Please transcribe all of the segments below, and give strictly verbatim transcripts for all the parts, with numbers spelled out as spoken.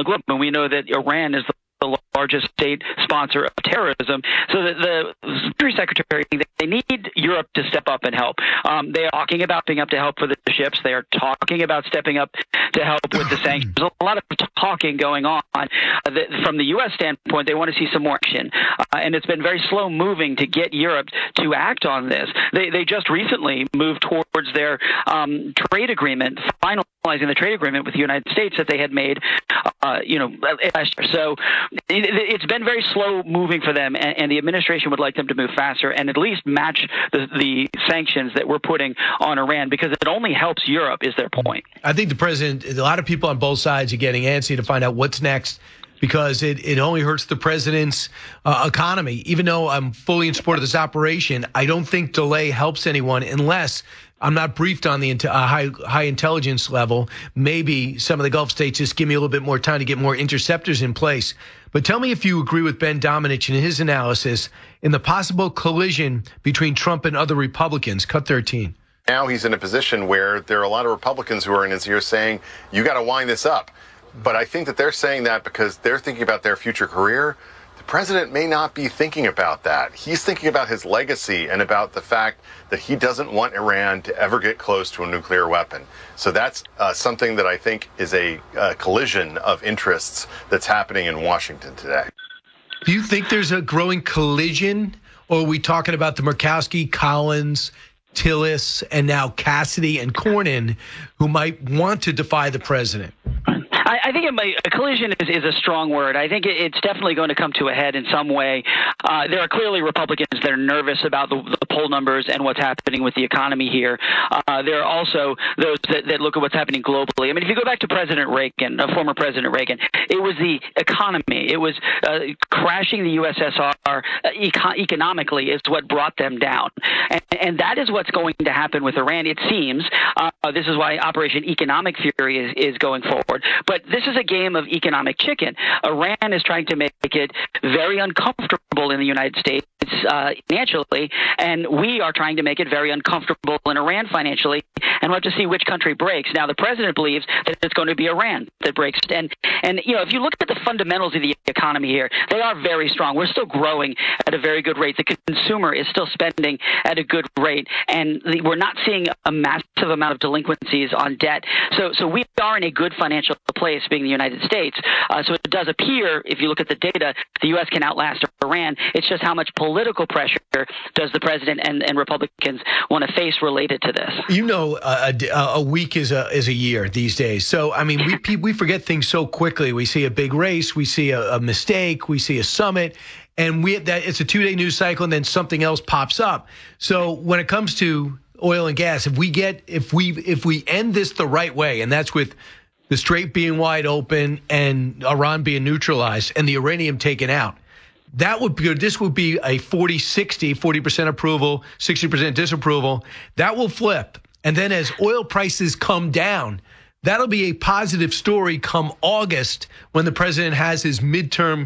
the globe. And we know that Iran is the the largest state sponsor of terrorism. So the, the Security Secretary, they need Europe to step up and help. Um, they are talking about stepping up to help for the ships. They are talking about stepping up to help with the sanctions. There's a lot of talking going on. Uh, the, from the U S standpoint, they want to see some more action. Uh, and it's been very slow moving to get Europe to act on this. They, they just recently moved towards their um, trade agreement, finalizing the trade agreement with the United States that they had made, uh, you know, last year. So it, it's been very slow moving for them, and, and the administration would like them to move faster and at least match the, the sanctions that we're putting on Iran, because it only helps Europe, is their point. I think the president, a lot of people on both sides are getting antsy to find out what's next, because it, it only hurts the president's uh, economy. Even though I'm fully in support of this operation, I don't think delay helps anyone unless I'm not briefed on the uh, high high intelligence level. Maybe some of the Gulf states just give me a little bit more time to get more interceptors in place. But tell me if you agree with Ben Domenech in his analysis in the possible collision between Trump and other Republicans. Cut thirteen. Now he's in a position where there are a lot of Republicans who are in his ear saying, you got to wind this up. But I think that they're saying that because they're thinking about their future career. The president may not be thinking about that. He's thinking about his legacy and about the fact that he doesn't want Iran to ever get close to a nuclear weapon. So that's uh, something that I think is a uh, collision of interests that's happening in Washington today. Do you think there's a growing collision, or are we talking about the Murkowski, Collins, Tillis, and now Cassidy and Cornyn, who might want to defy the president? I, I think it might, a collision is, is a strong word. I think it, it's definitely going to come to a head in some way. Uh, there are clearly Republicans that are nervous about the, the poll numbers and what's happening with the economy here. Uh, there are also those that, that look at what's happening globally. I mean, if you go back to President Reagan, uh, former President Reagan, it was the economy. It was uh, crashing the U S S R eco- economically is what brought them down. And, and that is what's going to happen with Iran, it seems. Uh, this is why Operation Economic Fury is, is going forward. But this is a game of economic chicken. Iran is trying to make it very uncomfortable in the United States uh, financially, and we are trying to make it very uncomfortable in Iran financially, and we'll have to see which country breaks. Now, the president believes that it's going to be Iran that breaks. And, and you know, if you look at the fundamentals of the economy here, they are very strong. We're still growing at a very good rate. The consumer is still spending at a good rate, and the, we're not seeing a massive amount of delinquencies on debt. So, so we are in a good financial place, being the United States. Uh, so it does appear, if you look at the data, the U S can outlast Iran. It's just how much political pressure does the president and, and Republicans want to face related to this? You know, a, a week is a is a year these days. So, I mean, we we forget things so quickly. We see a big race, we see a, a mistake, we see a summit, and we that it's a two-day news cycle, and then something else pops up. So when it comes to oil and gas, if we get if we if we end this the right way, and that's with the Strait being wide open and Iran being neutralized and the uranium taken out, that would be, this would be a forty sixty, forty percent approval, sixty percent disapproval. That will flip. And then as oil prices come down, that'll be a positive story come August when the president has his midterm,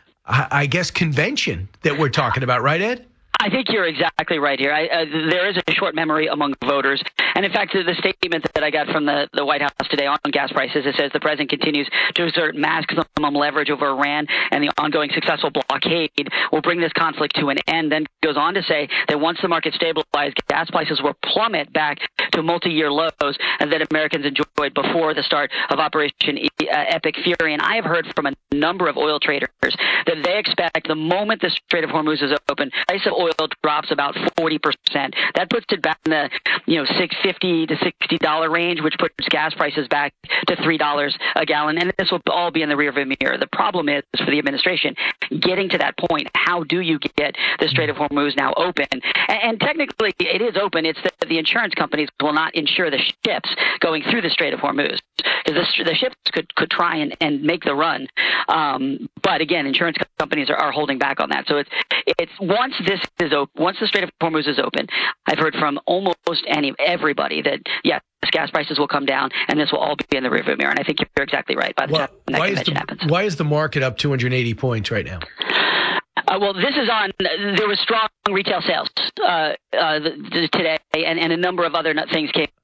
I guess, convention that we're talking about. Right, Ed? I think you're exactly right here. I, uh, there is a short memory among voters. And in fact, the statement that I got from the, the White House today on gas prices, it says the president continues to exert maximum leverage over Iran, and the ongoing successful blockade will bring this conflict to an end. Then goes on to say that once the market stabilized, gas prices will plummet back to multi-year lows and that Americans enjoyed before the start of Operation e- uh, Epic Fury. And I have heard from a number of oil traders that they expect the moment the Strait of Hormuz is open, price of oil drops about forty percent. That puts it back in the, you know, six fifty to sixty dollars range, which puts gas prices back to three dollars a gallon. And this will all be in the rearview mirror. The problem is for the administration getting to that point. How do you get the Strait of Hormuz now open? And, and technically it is open. It's that the insurance companies will not insure the ships going through the Strait of Hormuz, because the, the ships could, could try and, and make the run. Um, but again, insurance companies are, are holding back on that. So it's, it's once this is open, once the Strait of Hormuz is open, I've heard from almost any everybody that, yes, gas prices will come down, and this will all be in the rearview mirror. And I think you're exactly right by the well, time that why convention is the, happens. Why is the market up two hundred eighty points right now? Uh, well, this is on, there was strong retail sales uh, uh, the, the, today, and, and a number of other things came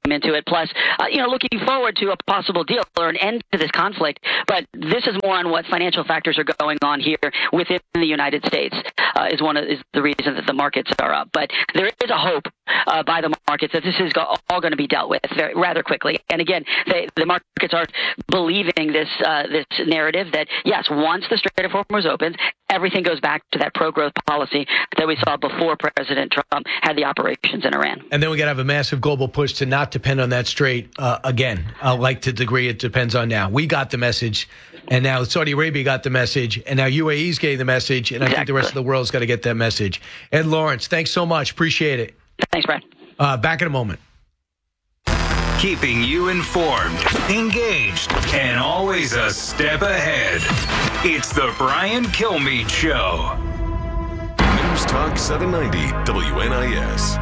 into it. Plus, uh, you know, looking forward to a possible deal or an end to this conflict. But this is more on what financial factors are going on here within the United States. Uh, is one of, is the reason that the markets are up. But there is a hope uh, by the markets that this is go- all going to be dealt with very, rather quickly. And again, they, the markets are believing this uh, this narrative that yes, once the Strait of Hormuz opens, everything goes back to that pro-growth policy that we saw before President Trump had the operations in Iran. And then we got to have a massive global push to not depend on that strait uh, again, uh, like to the degree it depends on now. We got the message, and now Saudi Arabia got the message, and now U A E's getting the message, and I exactly. think the rest of the world's got to get that message. Ed Lawrence, thanks so much. Appreciate it. Thanks, Brad. Uh, back in a moment. Keeping you informed, engaged, and always a step ahead. It's the Brian Kilmeade Show. News Talk seven ninety W N I S.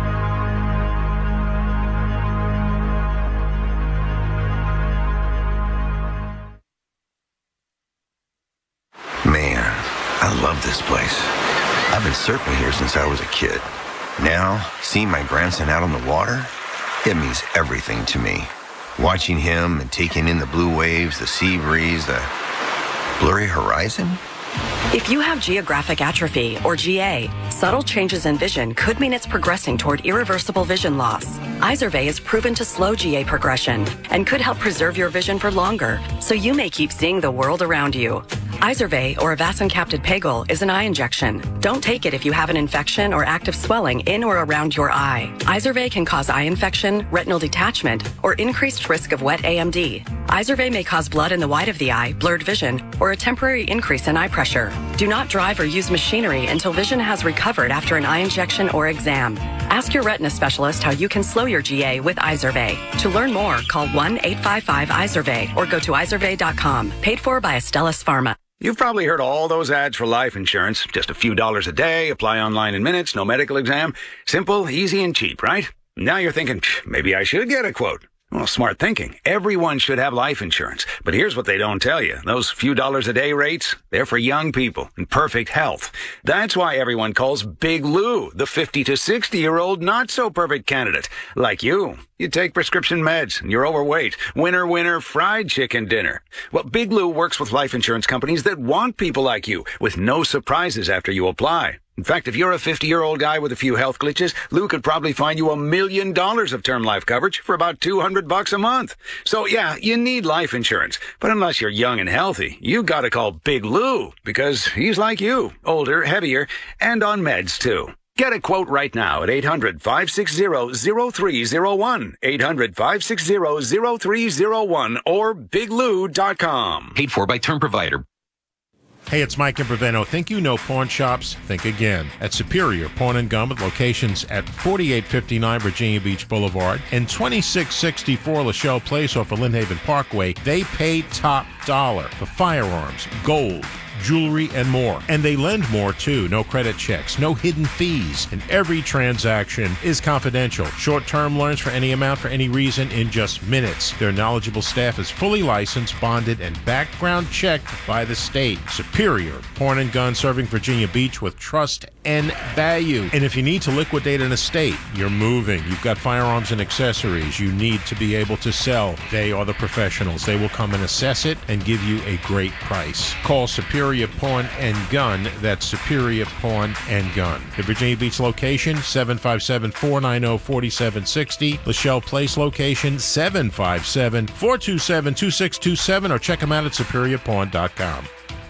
Man, I love this place. I've been surfing here since I was a kid. Now, seeing my grandson out on the water, it means everything to me. Watching him and taking in the blue waves, the sea breeze, the blurry horizon. If you have geographic atrophy, or G A, subtle changes in vision could mean it's progressing toward irreversible vision loss. Izervay is proven to slow G A progression and could help preserve your vision for longer, so you may keep seeing the world around you. Izervay, or avacincaptad pegol, is an eye injection. Don't take it if you have an infection or active swelling in or around your eye. Izervay can cause eye infection, retinal detachment, or increased risk of wet A M D. Izervay may cause blood in the white of the eye, blurred vision, or a temporary increase in eye pressure. Do not drive or use machinery until vision has recovered after an eye injection or exam. Ask your retina specialist how you can slow your G A with Izervay. To learn more, call one eight five five Izervay or go to izervay dot com. Paid for by Astellas Pharma. You've probably heard all those ads for life insurance. Just a few dollars a day, apply online in minutes, no medical exam. Simple, easy, and cheap, right? Now you're thinking, maybe I should get a quote. Well, smart thinking. Everyone should have life insurance. But here's what they don't tell you. Those few dollars a day rates, they're for young people in perfect health. That's why everyone calls Big Lou the fifty to sixty-year-old not-so-perfect candidate. Like you. You take prescription meds, and you're overweight. Winner, winner, fried chicken dinner. Well, Big Lou works with life insurance companies that want people like you, with no surprises after you apply. In fact, if you're a fifty-year-old guy with a few health glitches, Lou could probably find you a million dollars of term life coverage for about two hundred bucks a month. So yeah, you need life insurance. But unless you're young and healthy, you gotta call Big Lou, because he's like you, older, heavier, and on meds too. Get a quote right now at eight hundred, five six zero, zero three zero one, eight hundred, five six zero, zero three zero one, or big lou dot com. Paid for by Term Provider. Hey, it's Mike Improviano. Think you know pawn shops? Think again. At Superior Pawn and Gun, with locations at forty-eight fifty-nine Virginia Beach Boulevard and twenty-six sixty-four Lachelle Place off of Lynnhaven Parkway, they pay top dollar for firearms, gold, jewelry, and more. And they lend more, too. No credit checks, no hidden fees, and every transaction is confidential. Short-term loans for any amount for any reason in just minutes. Their knowledgeable staff is fully licensed, bonded, and background checked by the state. Superior Pawn and Gun, serving Virginia Beach with trust and value. And if you need to liquidate an estate, you're moving, you've got firearms and accessories you need to be able to sell, they are the professionals. They will come and assess it and give you a great price. Call Superior Pawn and Gun. That's Superior Pawn and Gun. The Virginia Beach location, seven five seven, four nine zero, four seven six zero. Lachelle Place location, seven five seven, four two seven, two six two seven, or check them out at superior pawn dot com.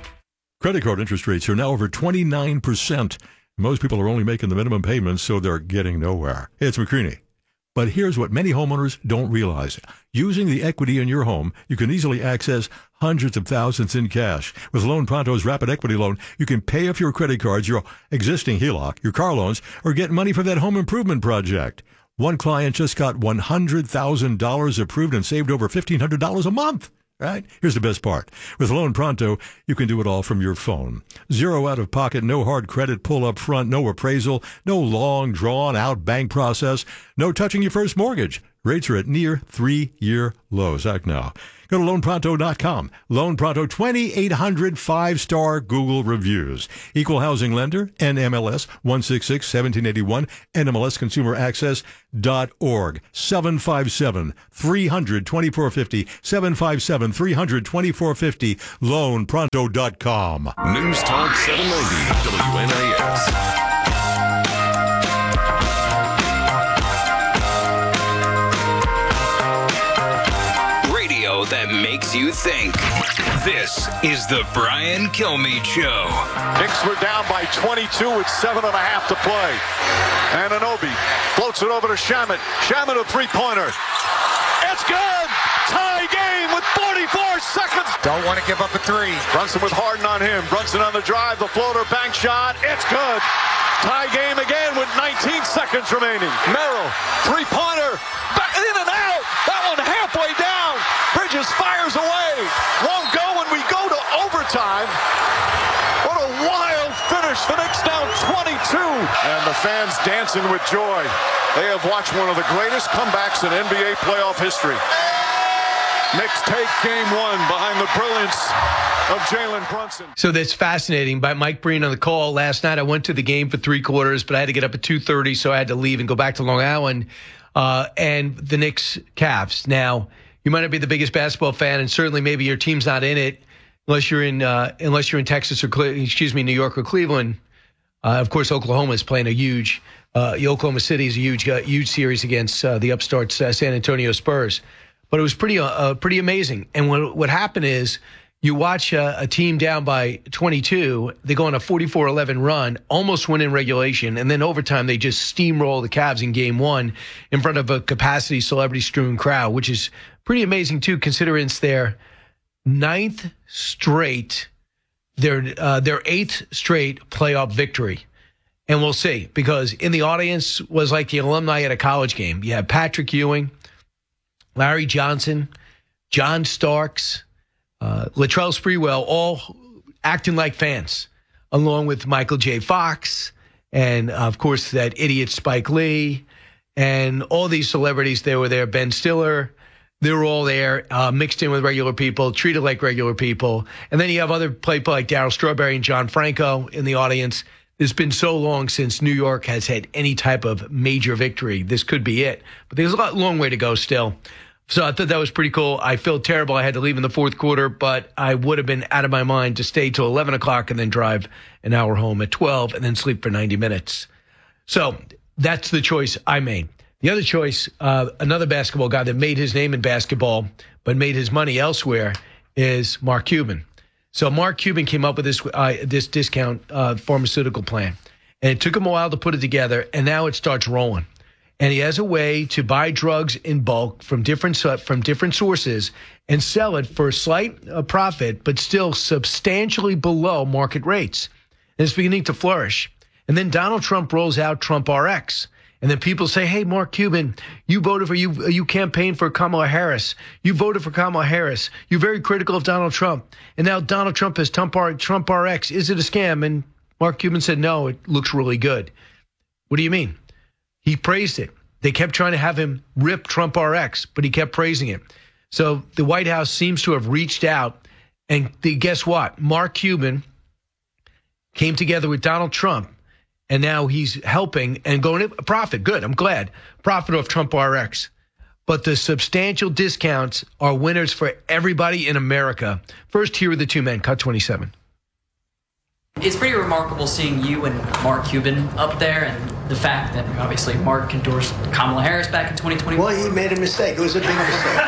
Credit card interest rates are now over twenty-nine percent. Most people are only making the minimum payments, so they're getting nowhere. Hey, it's McCreaney. But here's what many homeowners don't realize. Using the equity in your home, you can easily access hundreds of thousands in cash. With Loan Pronto's Rapid Equity Loan, you can pay off your credit cards, your existing H E L O C, your car loans, or get money for that home improvement project. One client just got one hundred thousand dollars approved and saved over fifteen hundred dollars a month. Right? Here's the best part. With Loan Pronto, you can do it all from your phone. Zero out of pocket, no hard credit pull up front, no appraisal, no long drawn out bank process, no touching your first mortgage. Rates are at near three-year lows. Act now. Go to loan pronto dot com. Loan Pronto, twenty-eight hundred five-star Google reviews. Equal housing lender, N M L S one six six one seven eight one, N M L S consumer access dot org. seven five seven, three hundred, twenty-four fifty, seven five seven, three hundred, twenty-four fifty, loan pronto dot com. News Talk seven ninety W N I S. That makes you think. This is the Brian Kilmeade Show. Knicks were down by twenty-two with seven and a half to play. Anunoby floats it over to Shamet. Shamet a three-pointer. It's good! Tie game with forty-four seconds. Don't want to give up a three. Brunson with Harden on him. Brunson on the drive. The floater bank shot. It's good. Tie game again with nineteen seconds remaining. Merrill, three-pointer. Back in and out. That one halfway down. Bridges fires away. Won't go when we go to overtime. What a wild finish. The Knicks down twenty-two. And the fans dancing with joy. They have watched one of the greatest comebacks in N B A playoff history. Knicks take game one behind the brilliance of Jalen Brunson. So that's fascinating. By Mike Breen on the call last night, I went to the game for three quarters, but I had to get up at two thirty, so I had to leave and go back to Long Island. Uh, and the Knicks Cavs. Now, you might not be the biggest basketball fan, and certainly maybe your team's not in it unless you're in uh, unless you're in Texas or Cle- excuse me, New York or Cleveland. Uh, of course, Oklahoma is playing a huge. Uh, Oklahoma City is a huge, uh, huge series against uh, the upstarts uh, San Antonio Spurs. But it was pretty, uh, pretty amazing. And what what happened is you watch uh, a team down by twenty-two, they go on a forty-four eleven run, almost win in regulation, and then overtime they just steamroll the Cavs in game one in front of a capacity celebrity-strewn crowd, which is pretty amazing too, considering it's their ninth straight, their uh, their eighth straight playoff victory. And we'll see, because in the audience was like the alumni at a college game. You have Patrick Ewing, Larry Johnson, John Starks, uh, Latrell Sprewell, all acting like fans, along with Michael J. Fox, and, of course, that idiot Spike Lee, and all these celebrities. They were there. Ben Stiller, they were all there, uh, mixed in with regular people, treated like regular people. And then you have other people like Darryl Strawberry and John Franco in the audience. It's been so long since New York has had any type of major victory. This could be it. But there's a lot, long way to go still. So I thought that was pretty cool. I felt terrible. I had to leave in the fourth quarter, but I would have been out of my mind to stay till eleven o'clock and then drive an hour home at twelve and then sleep for ninety minutes. So that's the choice I made. The other choice, uh, another basketball guy that made his name in basketball but made his money elsewhere, is Mark Cuban. So Mark Cuban came up with this uh, this discount uh, pharmaceutical plan, and it took him a while to put it together, and now it starts rolling. And he has a way to buy drugs in bulk from different from different sources and sell it for a slight uh, profit, but still substantially below market rates. And it's beginning to flourish. And then Donald Trump rolls out Trump R X. And then people say, hey, Mark Cuban, you voted for, you you campaigned for Kamala Harris. You voted for Kamala Harris. You're very critical of Donald Trump. And now Donald Trump has Trump, R, Trump R X. Is it a scam? And Mark Cuban said, no, it looks really good. What do you mean? He praised it. They kept trying to have him rip Trump R X, but he kept praising it. So the White House seems to have reached out. And the, guess what? Mark Cuban came together with Donald Trump. And now he's helping and going to profit. Good, I'm glad. Profit off Trump R X. But the substantial discounts are winners for everybody in America. First, here are the two men. Cut twenty-seven. It's pretty remarkable seeing you and Mark Cuban up there, and the fact that obviously Mark endorsed Kamala Harris back in twenty twenty. Well, he made a mistake. It was a big mistake.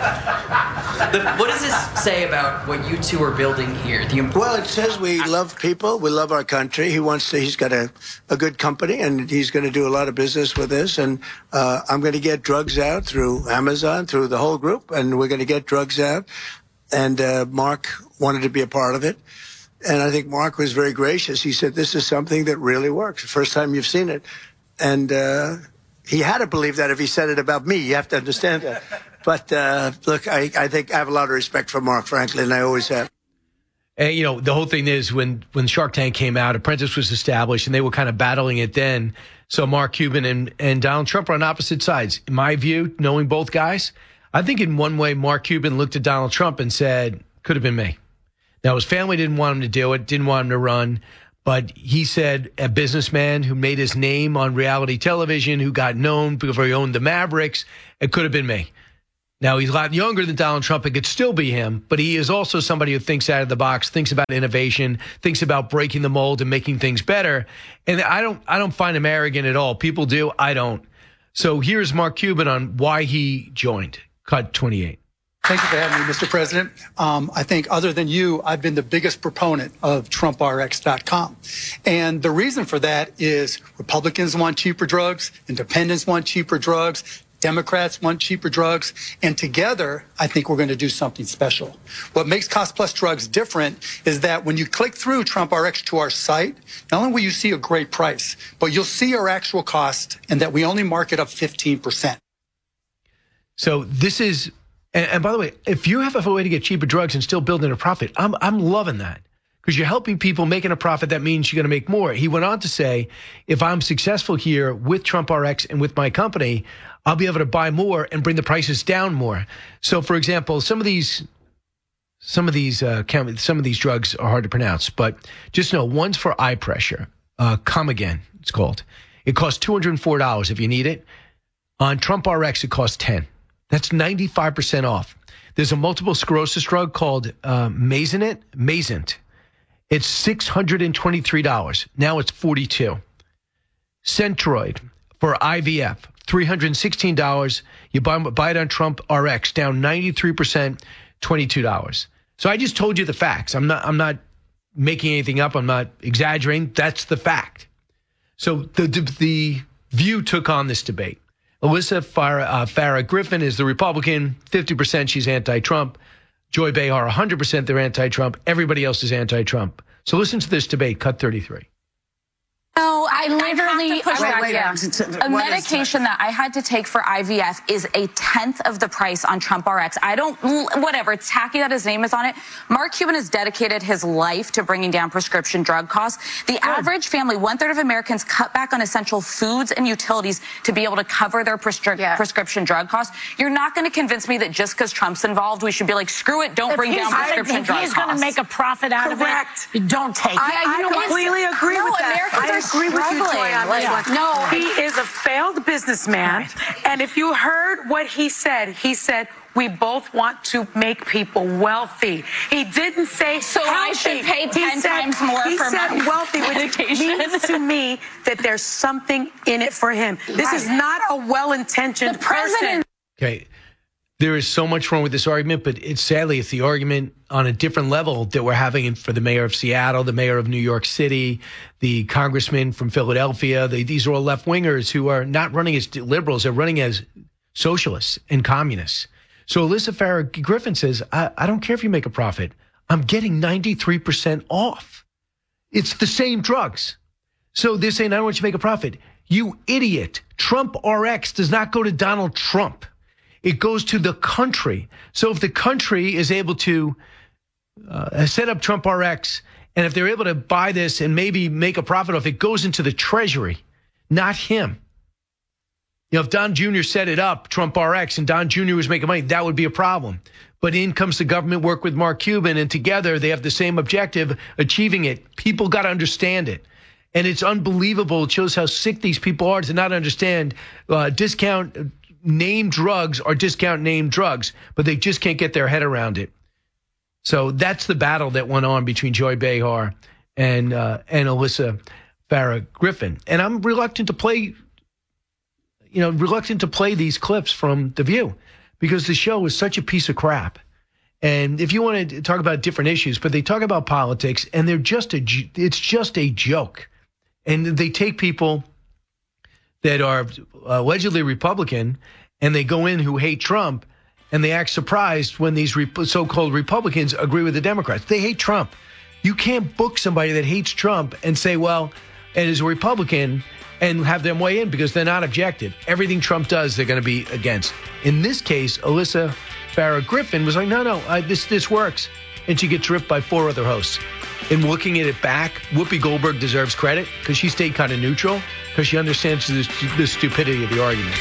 the, what does this say about what you two are building here? The well, it says we love people, we love our country. He wants to. He's got a, a good company, and he's going to do a lot of business with this. And uh, I'm going to get drugs out through Amazon, through the whole group, and we're going to get drugs out. And uh, Mark wanted to be a part of it. And I think Mark was very gracious. He said, this is something that really works. The first time you've seen it. And uh, he had to believe that if he said it about me. You have to understand that. But uh, look, I, I think I have a lot of respect for Mark, frankly, and I always have. And, you know, the whole thing is when, when Shark Tank came out, Apprentice was established, and they were kind of battling it then. So Mark Cuban and, and Donald Trump are on opposite sides. In my view, knowing both guys, I think in one way, Mark Cuban looked at Donald Trump and said, could have been me. Now, his family didn't want him to do it, didn't want him to run. But he said a businessman who made his name on reality television, who got known before he owned the Mavericks, it could have been me. Now, he's a lot younger than Donald Trump. It could still be him, but he is also somebody who thinks out of the box, thinks about innovation, thinks about breaking the mold and making things better. And I don't, I don't find him arrogant at all. People do. I don't. So here's Mark Cuban on why he joined. Cut twenty-eight. Thank you for having me, Mister President. Um, I think other than you, I've been the biggest proponent of Trump R X dot com. And the reason for that is Republicans want cheaper drugs, independents want cheaper drugs, Democrats want cheaper drugs, and together, I think we're going to do something special. What makes Cost Plus Drugs different is that when you click through Trump R X to our site, not only will you see a great price, but you'll see our actual cost and that we only mark it up fifteen percent. So this is, and, and by the way, if you have a way to get cheaper drugs and still building a profit, I'm I'm loving that. Because you're helping people making a profit, that means you're going to make more. He went on to say, if I'm successful here with Trump R X and with my company, I'll be able to buy more and bring the prices down more. So, for example, some of these, some of these, uh, some of these drugs are hard to pronounce, but just know one's for eye pressure. Uh, Comagen, it's called. It costs two hundred four dollars if you need it. On Trump R X, it costs ten dollars. That's ninety-five percent off. There's a multiple sclerosis drug called uh, Mazint. Mazint. It's six hundred twenty-three dollars. Now it's forty-two dollars. Centroid for I V F, three hundred sixteen dollars. You buy, buy it on Trump R X, down ninety-three percent, twenty-two dollars. So I just told you the facts. I'm not, I'm not making anything up. I'm not exaggerating. That's the fact. So the, the, the View took on this debate. Alyssa Farah, uh, Farah Griffin is the Republican. fifty percent she's anti-Trump. Joy Behar, one hundred percent they're anti-Trump. Everybody else is anti-Trump. So listen to this debate, cut thirty-three. No, I literally, push I, back, wait, yeah. wait, a medication that I had to take for I V F is a tenth of the price on Trump R X. I don't, whatever, it's tacky that his name is on it. Mark Cuban has dedicated his life to bringing down prescription drug costs. The Good. average family, one third of Americans cut back on essential foods and utilities to be able to cover their prescri- yeah. prescription drug costs. You're not going to convince me that just because Trump's involved, we should be like, screw it, don't if bring down prescription if drug he's costs. He's going to make a profit out Correct. of it. Don't take it. I, I completely agree no, with that. Americans I are agree with you, Joy, on this yeah. one. No, he is a failed businessman, right. And if you heard what he said, he said, we both want to make people wealthy. He didn't say so healthy. I should pay ten he said, times more he for said my wealthy, medication. Which means to me that there's something in it for him. This right. is not a well-intentioned person. Okay. There is so much wrong with this argument, but it's sadly, it's the argument on a different level that we're having for the mayor of Seattle, the mayor of New York City, the congressman from Philadelphia. They, these are all left-wingers who are not running as liberals. They're running as socialists and communists. So Alyssa Farah Griffin says, I, I don't care if you make a profit. I'm getting ninety-three percent off. It's the same drugs. So they're saying, I don't want you to make a profit. You idiot. Trump R X does not go to Donald Trump. It goes to the country. So if the country is able to uh, set up Trump R X, and if they're able to buy this and maybe make a profit off it, goes into the treasury, not him. You know, if Don Junior set it up, Trump R X, and Don Junior was making money, that would be a problem. But in comes the government, work with Mark Cuban, and together they have the same objective, achieving it. People got to understand it. And it's unbelievable. It shows how sick these people are to not understand uh, discount name drugs are discount name drugs, but they just can't get their head around it. So that's the battle that went on between Joy Behar and uh, and Alyssa Farah Griffin. And I'm reluctant to play, you know, reluctant to play these clips from The View because the show is such a piece of crap. And if you want to talk about different issues, but they talk about politics, and they're just a, it's just a joke. And they take people that are allegedly Republican, and they go in who hate Trump, and they act surprised when these so-called Republicans agree with the Democrats. They hate Trump. You can't book somebody that hates Trump and say, well, and is a Republican, and have them weigh in because they're not objective. Everything Trump does, they're going to be against. In this case, Alyssa Farah Griffin was like, no, no, I, this this works. And she gets ripped by four other hosts. In looking at it back, Whoopi Goldberg deserves credit because she stayed kind of neutral. because she understands the, the stupidity of the argument.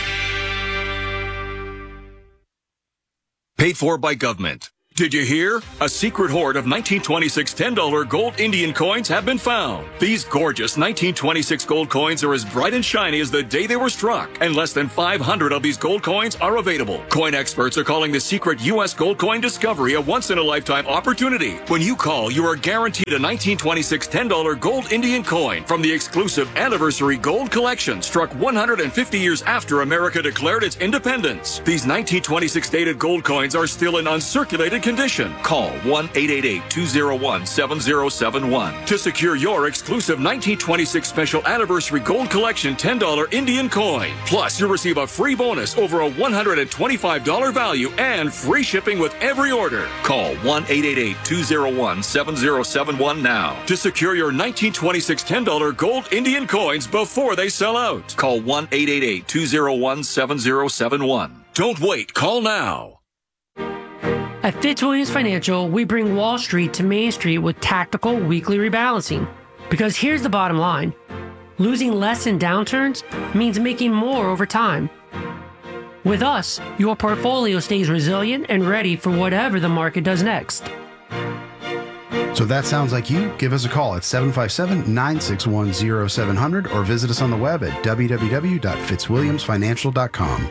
Paid for by government. Did you hear? A secret hoard of nineteen twenty-six ten dollar gold Indian coins have been found. These gorgeous nineteen twenty-six gold coins are as bright and shiny as the day they were struck, and less than five hundred of these gold coins are available. Coin experts are calling the secret U S gold coin discovery a once-in-a-lifetime opportunity. When you call, you are guaranteed a nineteen twenty-six ten dollar gold Indian coin from the exclusive Anniversary Gold Collection, struck one hundred fifty years after America declared its independence. These nineteen twenty-six dated gold coins are still in uncirculated condition. Call one eight eight eight, two oh one, seven oh seven one to secure your exclusive nineteen twenty-six Special Anniversary Gold Collection ten dollar Indian coin. Plus, you'll receive a free bonus over a one hundred twenty-five dollars value and free shipping with every order. Call one eight eight eight, two oh one, seven oh seven one now to secure your nineteen twenty-six ten dollar gold Indian coins before they sell out. Call one eight eight eight, two oh one, seven oh seven one. Don't wait. Call now. At Fitzwilliams Financial, we bring Wall Street to Main Street with tactical weekly rebalancing. Because here's the bottom line. Losing less in downturns means making more over time. With us, your portfolio stays resilient and ready for whatever the market does next. So if that sounds like you, give us a call at seven five seven, nine six one, oh seven hundred or visit us on the web at w w w dot fitzwilliams financial dot com.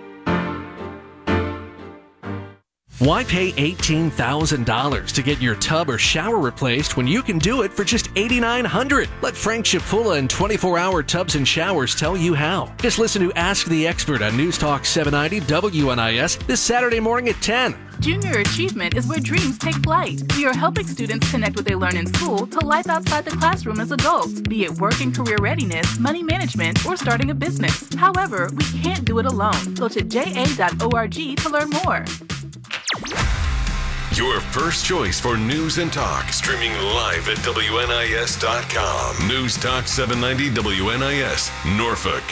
Why pay eighteen thousand dollars to get your tub or shower replaced when you can do it for just eight thousand nine hundred dollars? Let Frank Chipula and twenty-four hour Tubs and Showers tell you how. Just listen to Ask the Expert on News Talk seven ninety W N I S this Saturday morning at ten. Junior Achievement is where dreams take flight. We are helping students connect what they learn in school to life outside the classroom as adults, be it work and career readiness, money management, or starting a business. However, we can't do it alone. Go to j a dot org to learn more. Your first choice for news and talk, streaming live at W N I S dot com. News Talk seven ninety W N I S, Norfolk.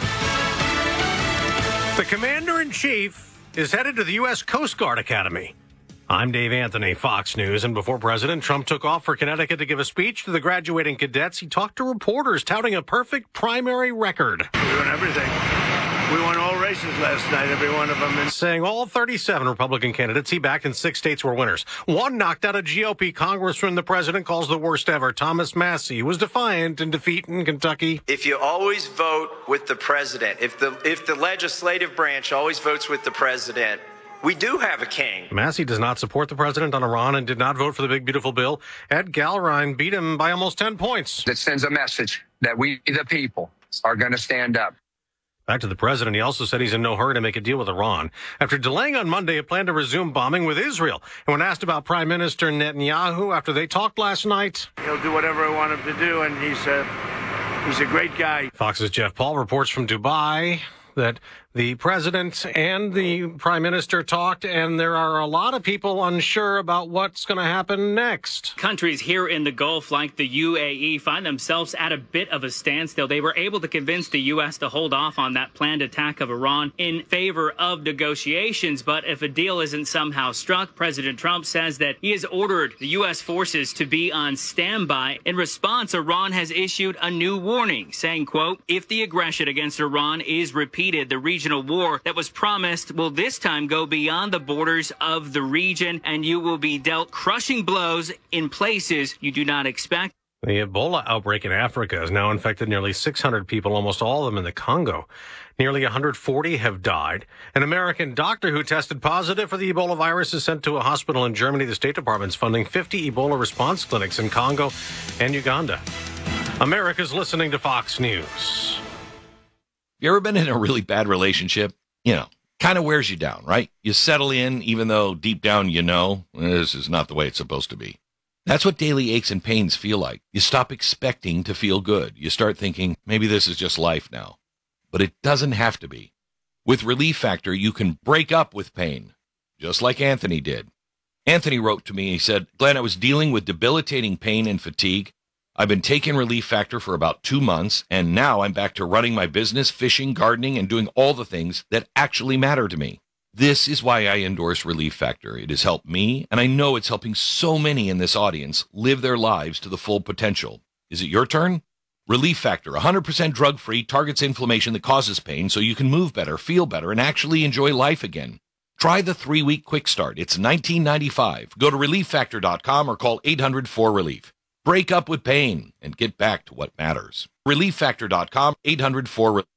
The Commander-in-Chief is headed to the U S Coast Guard Academy. I'm Dave Anthony, Fox News, and before President Trump took off for Connecticut to give a speech to the graduating cadets, he talked to reporters touting a perfect primary record. We won everything. We won all races last night, every one of them. And saying all thirty-seven Republican candidates he backed in six states were winners. One knocked out a G O P congressman the president calls the worst ever, Thomas Massie, was defiant in defeat in Kentucky. If you always vote with the president, if the if the legislative branch always votes with the president, we do have a king. Massie does not support the president on Iran and did not vote for the big, beautiful bill. Ed Galrine beat him by almost ten points. That sends a message that we, the people, are going to stand up. Back to the president, he also said he's in no hurry to make a deal with Iran. After delaying on Monday a plan to resume bombing with Israel. And when asked about Prime Minister Netanyahu after they talked last night, he'll do whatever I want him to do, and he's a, he's a great guy. Fox's Jeff Paul reports from Dubai that the president and the prime minister talked, and there are a lot of people unsure about what's going to happen next. Countries here in the Gulf, like the U A E, find themselves at a bit of a standstill. They were able to convince the U S to hold off on that planned attack of Iran in favor of negotiations. But if a deal isn't somehow struck, President Trump says that he has ordered the U S forces to be on standby. In response, Iran has issued a new warning, saying, quote, if the aggression against Iran is repeated, the regional war that was promised will this time go beyond the borders of the region, and you will be dealt crushing blows in places you do not expect. The Ebola outbreak in Africa has now infected nearly six hundred people, almost all of them in the Congo. Nearly one hundred forty have died. An American doctor who tested positive for the Ebola virus is sent to a hospital in Germany. The State Department's funding fifty Ebola response clinics in Congo and Uganda. America's listening to Fox News. You ever been in a really bad relationship? You know, kind of wears you down, right? You settle in, even though deep down you know this is not the way it's supposed to be. That's what daily aches and pains feel like. You stop expecting to feel good. You start thinking, maybe this is just life now. But it doesn't have to be. With Relief Factor, you can break up with pain, just like Anthony did. Anthony wrote to me, he said, Glenn, I was dealing with debilitating pain and fatigue. I've been taking Relief Factor for about two months, and now I'm back to running my business, fishing, gardening, and doing all the things that actually matter to me. This is why I endorse Relief Factor. It has helped me, and I know it's helping so many in this audience live their lives to the full potential. Is it your turn? Relief Factor, one hundred percent drug-free, targets inflammation that causes pain so you can move better, feel better, and actually enjoy life again. Try the three-week quick start. It's nineteen ninety-five dollars. Go to relief factor dot com or call eight hundred four relief. Break up with pain and get back to what matters. relief factor dot com, eight hundred four relief.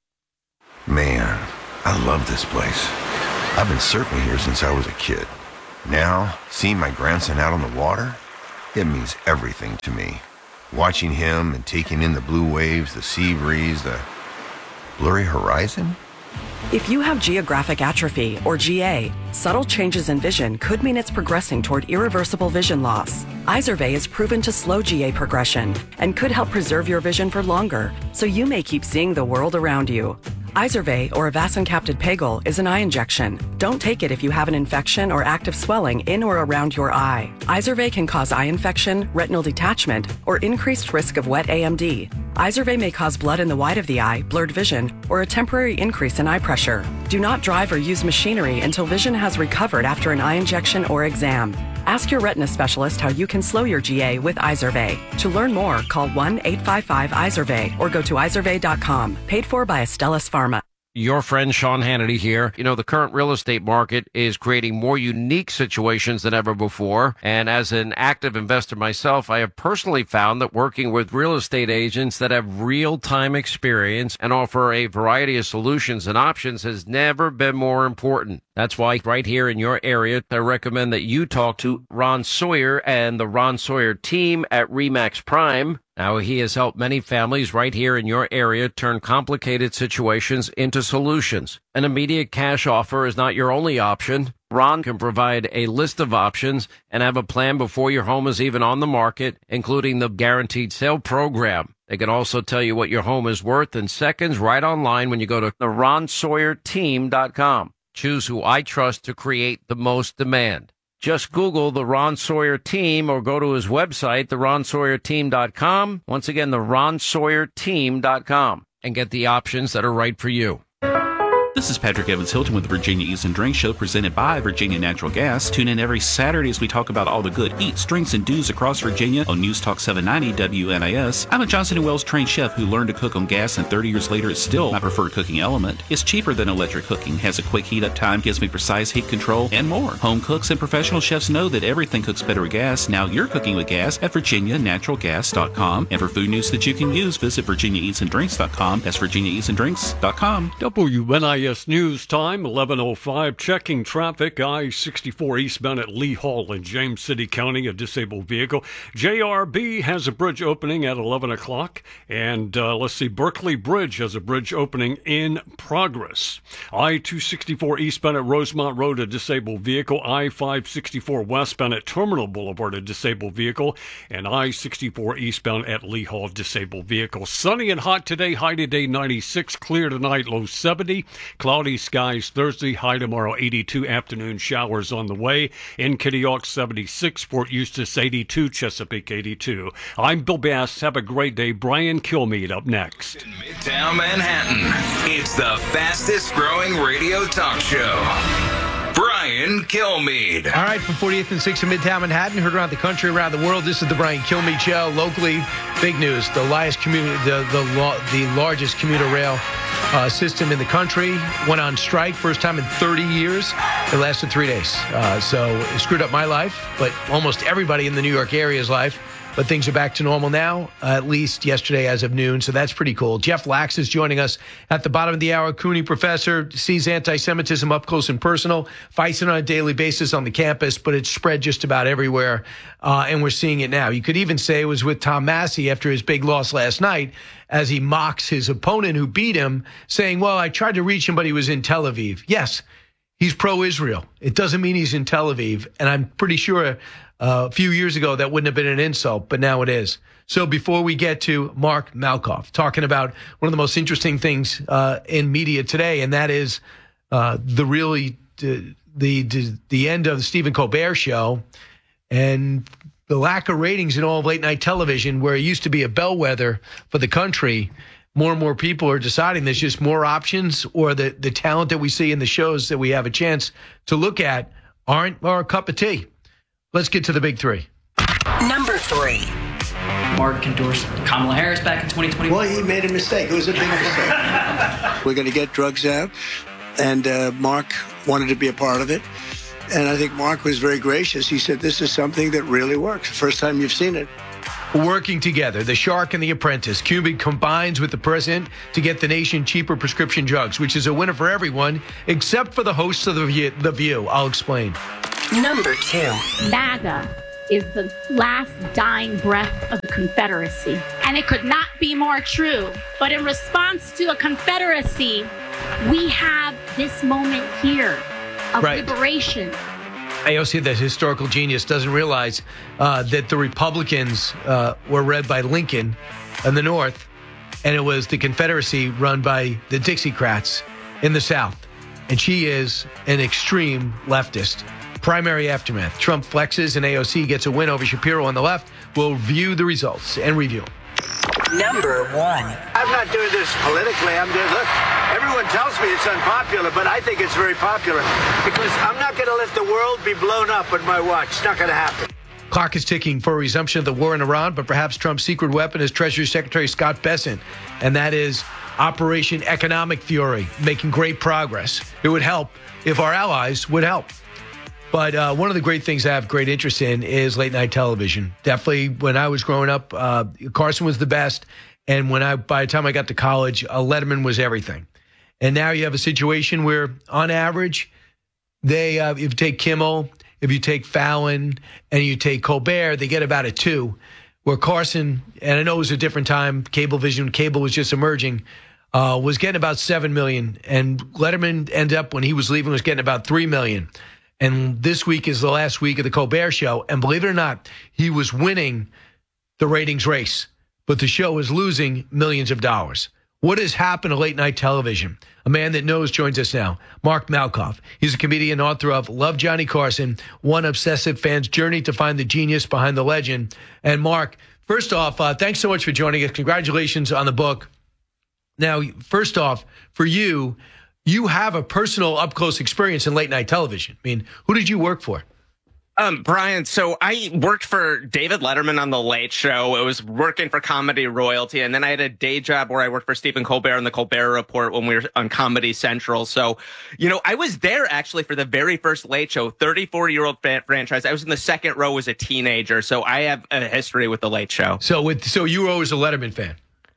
Man, I love this place. I've been surfing here since I was a kid. Now, seeing my grandson out on the water, it means everything to me. Watching him and taking in the blue waves, the sea breeze, the blurry horizon. If you have geographic atrophy, or G A, subtle changes in vision could mean it's progressing toward irreversible vision loss. Izervay is proven to slow G A progression and could help preserve your vision for longer, so you may keep seeing the world around you. Izervay, or avacincaptad pegol, is an eye injection. Don't take it if you have an infection or active swelling in or around your eye. Izervay can cause eye infection, retinal detachment, or increased risk of wet A M D. Izervay may cause blood in the white of the eye, blurred vision, or a temporary increase in eye pressure. Do not drive or use machinery until vision has recovered after an eye injection or exam. Ask your retina specialist how you can slow your G A with Izervay. To learn more, call one eight five five Izervay or go to izervay dot com. Paid for by Astellas Pharma. Your friend Sean Hannity here. You know, the current real estate market is creating more unique situations than ever before. And as an active investor myself, I have personally found that working with real estate agents that have real-time experience and offer a variety of solutions and options has never been more important. That's why right here in your area, I recommend that you talk to Ron Sawyer and the Ron Sawyer team at RE/MAX Prime. Now, he has helped many families right here in your area turn complicated situations into solutions. An immediate cash offer is not your only option. Ron can provide a list of options and have a plan before your home is even on the market, including the guaranteed sale program. They can also tell you what your home is worth in seconds right online when you go to the ron sawyer team dot com. Choose who I trust to create the most demand. Just Google the Ron Sawyer Team or go to his website, the ron sawyer team dot com. Once again, the ron sawyer team dot com, and get the options that are right for you. This is Patrick Evans Hilton with the Virginia Eats and Drinks Show, presented by Virginia Natural Gas. Tune in every Saturday as we talk about all the good eats, drinks, and do's across Virginia on News Talk seven ninety W N I S. I'm a Johnson and Wales trained chef who learned to cook on gas, and thirty years later it's still my preferred cooking element. It's cheaper than electric cooking, has a quick heat up time, gives me precise heat control, and more. Home cooks and professional chefs know that everything cooks better with gas. Now you're cooking with gas at virginia natural gas dot com. And for food news that you can use, visit virginia eats and drinks dot com. That's virginia eats and drinks dot com. W N I S News Time, eleven oh five, checking traffic, I sixty-four eastbound at Lee Hall in James City County, a disabled vehicle. J R B has a bridge opening at eleven o'clock, and uh, let's see, Berkeley Bridge has a bridge opening in progress. I two sixty-four eastbound at Rosemont Road, a disabled vehicle. I five sixty-four westbound at Terminal Boulevard, a disabled vehicle. And I sixty-four eastbound at Lee Hall, disabled vehicle. Sunny and hot today, high today ninety-six, clear tonight, low seventy. Cloudy skies Thursday, high tomorrow eighty-two, afternoon showers on the way. In Kitty Hawk seventy-six, Fort Eustis eighty-two, Chesapeake eighty-two. I'm Bill Bass. Have a great day. Brian Kilmeade up next. In Midtown Manhattan, it's the fastest growing radio talk show. Brian Kilmeade. All right, from forty-eighth and sixth in Midtown Manhattan, heard around the country, around the world. This is the Brian Kilmeade Show. Locally, big news: the largest commuter, the the, the largest commuter rail uh, system in the country went on strike. First time in thirty years. It lasted three days. Uh, so it screwed up my life, but almost everybody in the New York area's life. But things are back to normal now, uh, at least yesterday as of noon, so that's pretty cool. Jeff Lax is joining us at the bottom of the hour. Cooney professor, sees anti-Semitism up close and personal, fights it on a daily basis on the campus, but it's spread just about everywhere, uh, and we're seeing it now. You could even say it was with Tom Massey after his big loss last night, as he mocks his opponent who beat him, saying, well, I tried to reach him, but he was in Tel Aviv. Yes, he's pro-Israel. It doesn't mean he's in Tel Aviv, and I'm pretty sure Uh, a few years ago, that wouldn't have been an insult, but now it is. So before we get to Mark Malkoff talking about one of the most interesting things uh, in media today, and that is uh, the really the, the the end of the Stephen Colbert show and the lack of ratings in all of late night television, where it used to be a bellwether for the country. More and more people are deciding there's just more options, or the the talent that we see in the shows that we have a chance to look at aren't our cup of tea. Let's get to the big three. Number three. Mark endorsed Kamala Harris back in twenty twenty-one. Well, he made a mistake. It was a big mistake. We're going to get drugs out, and uh, Mark wanted to be a part of it. And I think Mark was very gracious. He said, this is something that really works. First time you've seen it. Working together, the Shark and the Apprentice. Cuban combines with the president to get the nation cheaper prescription drugs, which is a winner for everyone except for the hosts of The View. The View. I'll explain. Number two. MAGA is the last dying breath of the Confederacy. And it could not be more true. But in response to a Confederacy, we have this moment here of Right. liberation. A O C, the historical genius, doesn't realize uh, that the Republicans uh, were led by Lincoln in the North, and it was the Confederacy run by the Dixiecrats in the South. And she is an extreme leftist. Primary aftermath. Trump flexes and A O C gets a win over Shapiro on the left. We'll view the results and review. Number one. I'm not doing this politically. I'm doing, look, everyone tells me it's unpopular, but I think it's very popular because I'm not going to let the world be blown up on my watch. It's not going to happen. Clock is ticking for a resumption of the war in Iran, but perhaps Trump's secret weapon is Treasury Secretary Scott Bessent, and that is Operation Economic Fury, making great progress. It would help if our allies would help. But uh, one of the great things I have great interest in is late night television. Definitely when I was growing up, uh, Carson was the best. And when I, by the time I got to college, uh, Letterman was everything. And now you have a situation where on average, they, uh, if you take Kimmel, if you take Fallon, and you take Colbert, they get about a two. Where Carson, and I know it was a different time, Cablevision, cable was just emerging, uh, was getting about seven million. And Letterman ended up, when he was leaving, was getting about three million. And this week is the last week of the Colbert Show. And believe it or not, he was winning the ratings race. But the show is losing millions of dollars. What has happened to late night television? A man that knows joins us now, Mark Malkoff. He's a comedian, author of Love Johnny Carson, one obsessive fan's journey to find the genius behind the legend. And Mark, first off, uh, thanks so much for joining us. Congratulations on the book. Now, first off, for you, you have a personal up-close experience in late-night television. I mean, who did you work for? Um, Brian, so I worked for David Letterman on The Late Show. I was working for Comedy Royalty, and then I had a day job where I worked for Stephen Colbert on The Colbert Report when we were on Comedy Central. So, you know, I was there actually for the very first Late Show, thirty-four-year-old franchise. I was in the second row as a teenager, so I have a history with The Late Show. So, with so you were always a Letterman fan?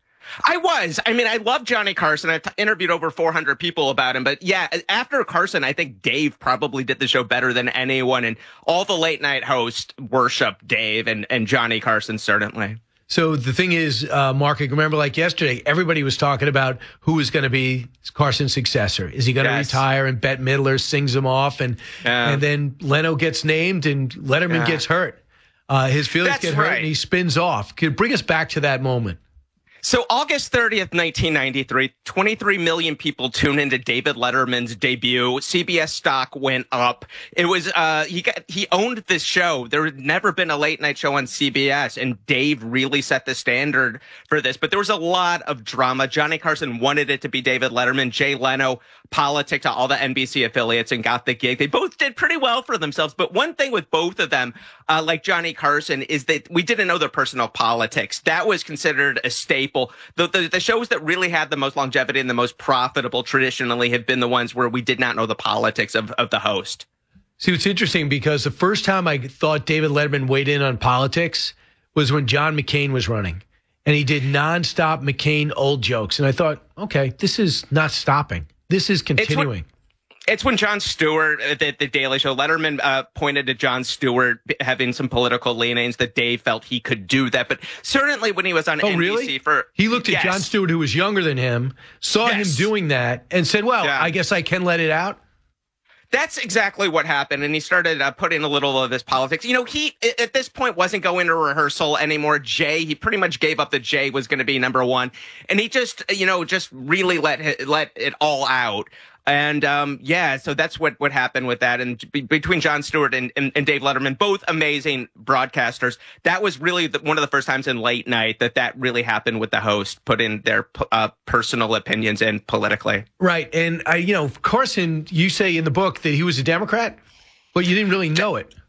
I was. I mean, I love Johnny Carson. I've t- interviewed over four hundred people about him. But yeah, after Carson, I think Dave probably did the show better than anyone. And all the late night hosts worship Dave and, and Johnny Carson, certainly. So the thing is, uh, Mark, I remember like yesterday, everybody was talking about who was going to be Carson's successor. Is he going to yes. retire? And Bette Midler sings him off. And, yeah. and then Leno gets named and Letterman yeah. gets hurt. Uh, his feelings That's get hurt right. and he spins off. Could bring us back to that moment. So August thirtieth, nineteen ninety-three, twenty-three million people tuned into David Letterman's debut. C B S stock went up. It was, uh, he got, he owned this show. There had never been a late night show on C B S, and Dave really set the standard for this. But there was a lot of drama. Johnny Carson wanted it to be David Letterman. Jay Leno politicked to all the N B C affiliates and got the gig. They both did pretty well for themselves. But one thing with both of them, uh, like Johnny Carson, is that we didn't know their personal politics. That was considered a staple. The, the, the shows that really had the most longevity and the most profitable traditionally have been the ones where we did not know the politics of, of the host. See, it's interesting because the first time I thought David Letterman weighed in on politics was when John McCain was running. And he did nonstop McCain old jokes. And I thought, okay, this is not stopping. This is continuing. It's when, it's when Jon Stewart at the, the Daily Show, Letterman uh, pointed to Jon Stewart having some political leanings that Dave felt he could do that. But certainly when he was on oh, N B C really? for... He looked at yes. Jon Stewart, who was younger than him, saw yes. him doing that and said, well, yeah. I guess I can let it out. That's exactly what happened. And he started uh, putting a little of this politics. You know, he, at this point, wasn't going to rehearsal anymore. Jay, he pretty much gave up that Jay was going to be number one. And he just, you know, just really let, let it all out. And, um, yeah, so that's what, what happened with that. And be, between Jon Stewart and, and, and Dave Letterman, both amazing broadcasters, that was really the, one of the first times in late night that that really happened with the host, put in their uh, personal opinions in politically. Right. And, I, you know, Carson, you say in the book that he was a Democrat, but you didn't really know it.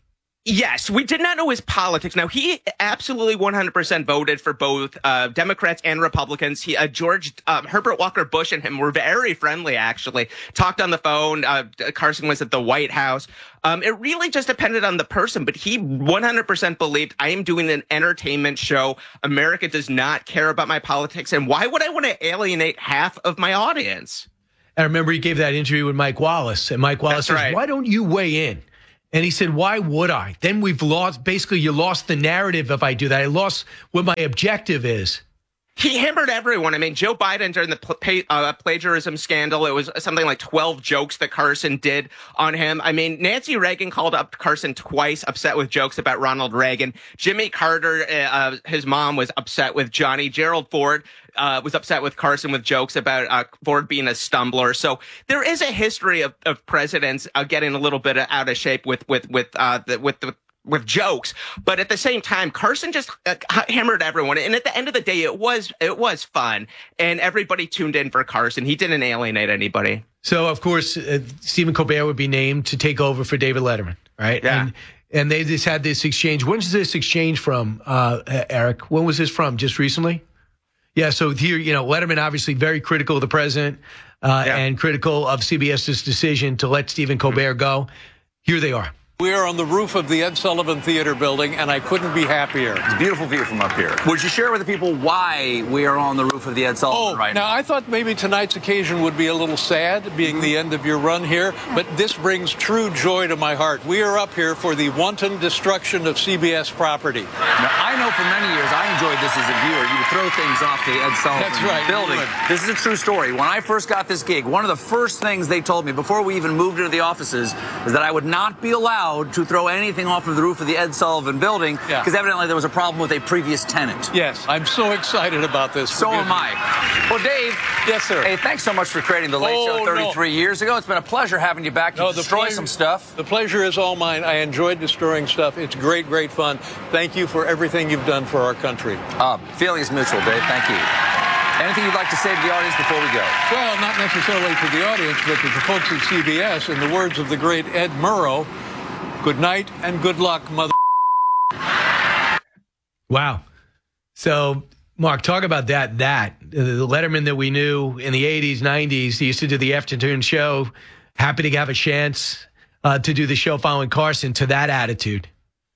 Yes, we did not know his politics. Now, he absolutely one hundred percent voted for both uh, Democrats and Republicans. He, uh, George um, Herbert Walker Bush and him were very friendly, actually. Talked on the phone. Uh, Carson was at the White House. Um, it really just depended on the person, but he one hundred percent believed, I am doing an entertainment show. America does not care about my politics, and why would I want to alienate half of my audience? I remember he gave that interview with Mike Wallace, and Mike Wallace That's says, right. why don't you weigh in? And he said, why would I? Then we've lost, basically, you lost the narrative if I do that. I lost what my objective is. He hammered everyone. I mean, Joe Biden during the pl- uh, plagiarism scandal, it was something like twelve jokes that Carson did on him. I mean, Nancy Reagan called up Carson twice, upset with jokes about Ronald Reagan. Jimmy Carter, uh, his mom was upset with Johnny. Gerald Ford uh, was upset with Carson with jokes about uh, Ford being a stumbler. So there is a history of, of presidents uh, getting a little bit out of shape with with with uh, the, with the. with jokes, but at the same time, Carson just uh, hammered everyone. And at the end of the day, it was it was fun, and everybody tuned in for Carson. He didn't alienate anybody. So, of course, uh, Stephen Colbert would be named to take over for David Letterman, right? Yeah. And, and they just had this exchange. When's this exchange from, uh, Eric? When was this from? Just recently? Yeah, so here, you know, Letterman obviously very critical of the president uh, yeah. and critical of CBS's decision to let Stephen Colbert go. Here they are. We are on the roof of the Ed Sullivan Theater building, and I couldn't be happier. It's a beautiful view from up here. Would you share with the people why we are on the roof of the Ed Sullivan oh, right now? Now, I thought maybe tonight's occasion would be a little sad, being the end of your run here, but this brings true joy to my heart. We are up here for the wanton destruction of C B S property. Now, I know for many years I enjoyed this as a viewer. You would throw things off the Ed Sullivan That's right, building. This is a true story. When I first got this gig, one of the first things they told me before we even moved into the offices is that I would not be allowed to throw any anything off of the roof of the Ed Sullivan building because yeah. evidently there was a problem with a previous tenant. Yes, I'm so excited about this. So am I. Well, Dave. Yes, sir. Hey, thanks so much for creating The Late oh, Show thirty-three no. years ago. It's been a pleasure having you back to no, destroy pleasure, some stuff. The pleasure is all mine. I enjoyed destroying stuff. It's great, great fun. Thank you for everything you've done for our country. Uh, feeling is mutual, Dave. Thank you. Anything you'd like to say to the audience before we go? Well, not necessarily to the audience, but to the folks at C B S. In the words of the great Ed Murrow, good night and good luck, mother. Wow. So, Mark, talk about that. That the Letterman that we knew in the eighties, nineties, he used to do the afternoon show, happy to have a chance uh, to do the show following Carson, to that attitude.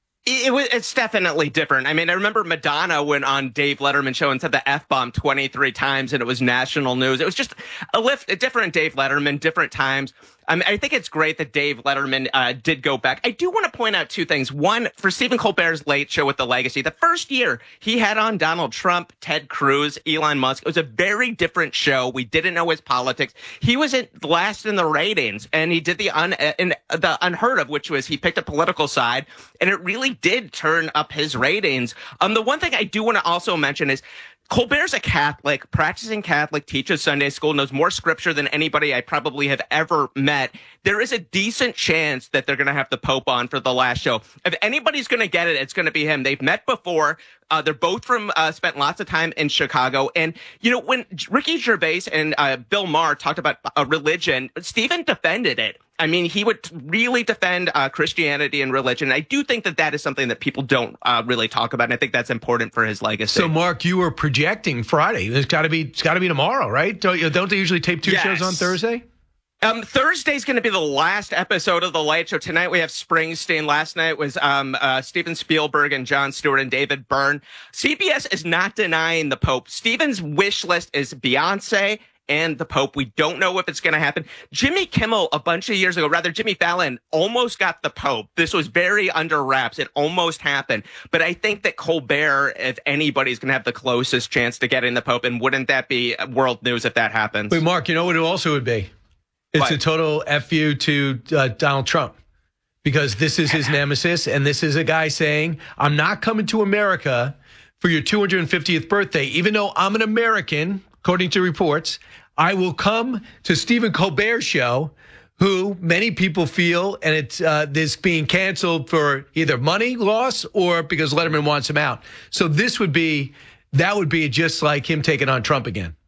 It was, it's definitely different. I mean, I remember Madonna went on Dave Letterman's show and said the F-bomb twenty-three times, and it was national news. It was just a, lift, a different Dave Letterman, different times. I mean, I think it's great that Dave Letterman uh, did go back. I do want to point out two things. One, for Stephen Colbert's Late Show with the Legacy, the first year he had on Donald Trump, Ted Cruz, Elon Musk. It was a very different show. We didn't know his politics. He was at last in the ratings, and he did the un, in, the unheard of, which was he picked a political side, and it really did turn up his ratings. Um, the one thing I do want to also mention is Colbert's a Catholic, practicing Catholic, teaches Sunday school, knows more scripture than anybody I probably have ever met. There is a decent chance that they're going to have the Pope on for the last show. If anybody's going to get it, it's going to be him. They've met before. Uh, they're both from, uh, spent lots of time in Chicago. And, you know, when Ricky Gervais and uh, Bill Maher talked about uh, religion, Stephen defended it. I mean, he would really defend uh, Christianity and religion. I do think that that is something that people don't uh, really talk about, and I think that's important for his legacy. So, Mark, you were projecting Friday. It's got to be, it's got to be tomorrow, right? Don't, don't they usually tape two yes. shows on Thursday? Um, Thursday's going to be the last episode of The Late Show. Tonight we have Springsteen. Last night was um, uh, Steven Spielberg and Jon Stewart and David Byrne. C B S is not denying the Pope. Steven's wish list is Beyonce and the Pope. We don't know if it's going to happen. Jimmy Kimmel, a bunch of years ago, rather Jimmy Fallon, almost got the Pope. This was very under wraps. It almost happened. But I think that Colbert, if anybody's going to have the closest chance to getting the Pope, and wouldn't that be world news if that happens? Wait, Mark, you know what it also would be? It's what? a total F you to uh, Donald Trump, because this is his nemesis, and this is a guy saying, I'm not coming to America for your two hundred fiftieth birthday, even though I'm an American, according to reports. I will come to Stephen Colbert's show, who many people feel, and it's uh, this being canceled for either money loss or because Letterman wants him out. So this would be, that would be just like him taking on Trump again.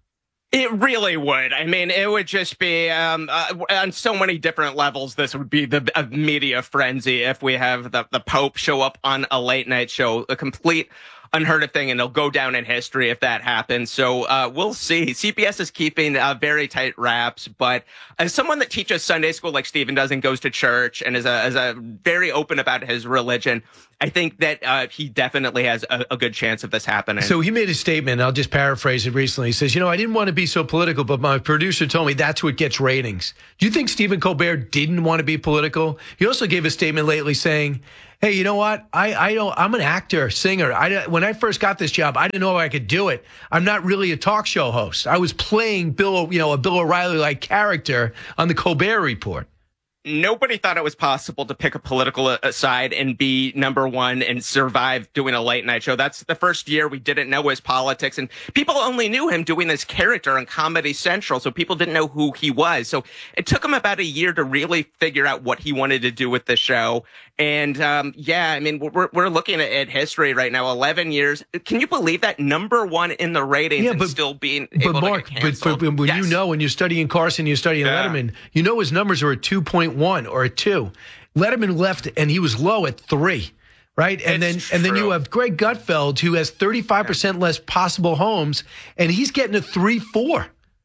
It really would. I mean, it would just be um, uh, on so many different levels. This would be the uh, media frenzy if we have the, the Pope show up on a late night show, a complete unheard of thing, and it'll go down in history if that happens. So uh, we'll see. C B S is keeping uh, very tight wraps, but as someone that teaches Sunday school like Stephen does and goes to church and is a, is a very open about his religion, I think that uh, he definitely has a, a good chance of this happening. So he made a statement, I'll just paraphrase it recently. He says, you know, I didn't want to be so political, but my producer told me that's what gets ratings. Do you think Stephen Colbert didn't want to be political? He also gave a statement lately saying, hey, you know what? I, I don't, I'm an actor, singer. I, when I first got this job, I didn't know I could do it. I'm not really a talk show host. I was playing Bill, you know, a Bill O'Reilly-like character on the Colbert Report. Nobody thought it was possible to pick a political side and be number one and survive doing a late night show. That's the first year we didn't know his politics, and people only knew him doing this character on Comedy Central, so people didn't know who he was. So it took him about a year to really figure out what he wanted to do with the show. And um, yeah, I mean, we're we're looking at, at history right now. Eleven years. Can you believe that? Number one in the ratings, yeah, but, and still being able but Mark, to get canceled. But, but when yes. you know, when you're studying Carson, you're studying yeah. Letterman, you know his numbers are a two point one or a two. Letterman left, and he was low at three. Right, and it's then and then true. you have Greg Gutfeld, who has thirty-five percent yeah. less possible homes, and he's getting a three four.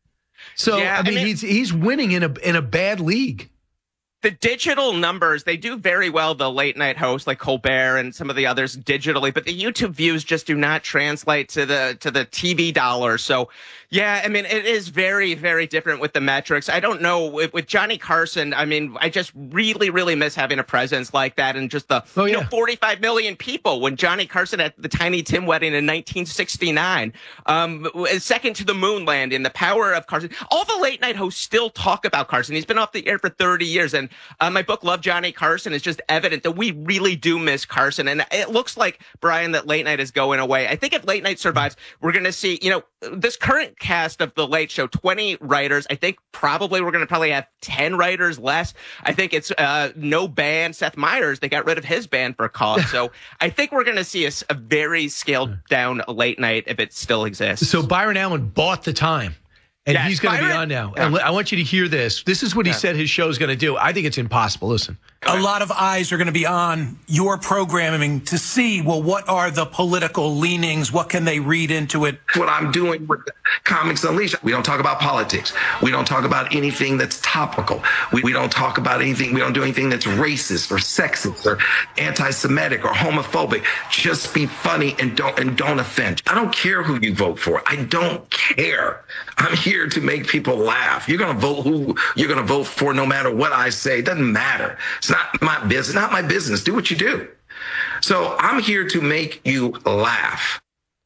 So yeah, I mean, I mean, he's he's winning in a in a bad league. The digital numbers, they do very well, the late night hosts like Colbert and some of the others digitally, but the YouTube views just do not translate to the to the T V dollars. So, yeah, I mean, it is very, very different with the metrics. I don't know, with, with Johnny Carson, I mean, I just really, really miss having a presence like that and just the oh, yeah. you know, forty-five million people when Johnny Carson at the Tiny Tim wedding in nineteen sixty-nine, um, second to the moon landing, the power of Carson. All the late night hosts still talk about Carson. He's been off the air for thirty years, and Uh, my book, Love Johnny Carson, is just evident that we really do miss Carson. And it looks like, Brian, that late night is going away. I think if late night survives, we're going to see, you know, this current cast of The Late Show, twenty writers. I think probably we're going to probably have ten writers less. I think it's uh, no band. Seth Meyers, they got rid of his band for a cause. So I think we're going to see a, a very scaled down late night if it still exists. So Byron Allen bought the time. And yes, he's going to be on now. Yeah. And I want you to hear this. This is what he yeah. said his show is going to do. I think it's impossible. Listen. A lot of eyes are going to be on your programming to see, well, what are the political leanings? What can they read into it? What I'm doing with Comics Unleashed. We don't talk about politics. We don't talk about anything that's topical. We, we don't talk about anything. We don't do anything that's racist or sexist or anti-Semitic or homophobic. Just be funny and don't and don't offend. I don't care who you vote for. I don't care. I'm here to make people laugh. You're going to vote who you're going to vote for no matter what I say. It doesn't matter. It's not my business. Not my business. Do what you do. So I'm here to make you laugh.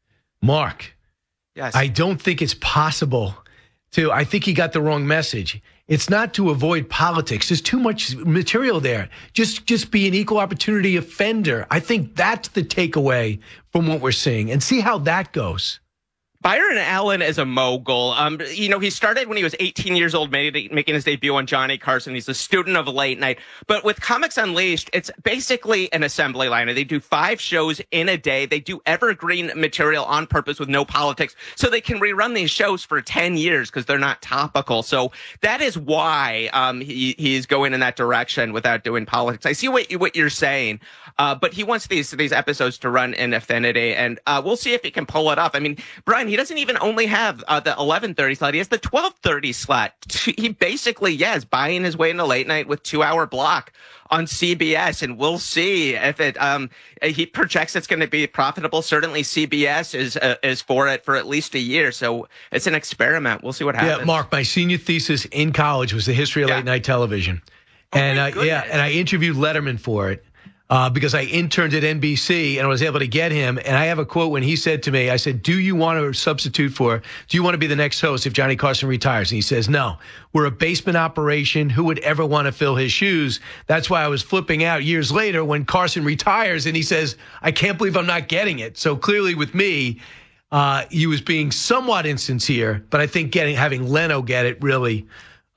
Mark, yes. I don't think it's possible to, I think he got the wrong message. It's not to avoid politics. There's too much material there. Just, just be an equal opportunity offender. I think that's the takeaway from what we're seeing, and see how that goes. Byron Allen is a mogul. Um, you know, he started when he was eighteen years old, made, making his debut on Johnny Carson. He's a student of late night. But with Comics Unleashed, it's basically an assembly line. They do five shows in a day. They do evergreen material on purpose with no politics, so they can rerun these shows for ten years because they're not topical. So that is why um, he, he's going in that direction without doing politics. I see what, you, what you're saying, uh, but he wants these, these episodes to run in affinity, and uh, we'll see if he can pull it off. I mean, Brian, he doesn't even only have uh, the eleven thirty slot. He has the twelve thirty slot. He basically, yeah, is buying his way into late night with two-hour block on C B S, and we'll see if it, um, he projects it's going to be profitable. Certainly C B S is uh, is for it for at least a year, so it's an experiment. We'll see what happens. Yeah, Mark, my senior thesis in college was the history of yeah. late night television. Oh, and uh, yeah, and I interviewed Letterman for it. Uh, because I interned at N B C and I was able to get him. And I have a quote when he said to me, I said, do you want to substitute for, do you want to be the next host if Johnny Carson retires? And he says, no, we're a basement operation. Who would ever want to fill his shoes? That's why I was flipping out years later when Carson retires. And he says, I can't believe I'm not getting it. So clearly with me, uh, he was being somewhat insincere, but I think getting having Leno get it really